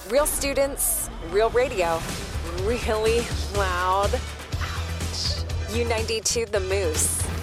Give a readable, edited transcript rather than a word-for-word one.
Real students, real radio, really loud. Ouch. U92 The Moose.